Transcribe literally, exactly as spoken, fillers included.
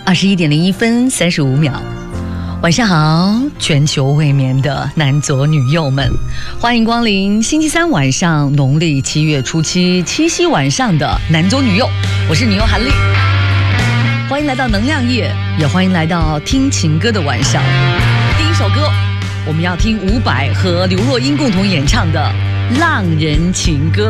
二十一点零一分三十五秒，晚上好，全球未眠的男左女右们，欢迎光临星期三晚上农历七月初七七夕晚上的男左女右，我是女右韩丽，欢迎来到能量夜，也欢迎来到听情歌的晚上。第一首歌，我们要听伍佰和刘若英共同演唱的《浪人情歌》。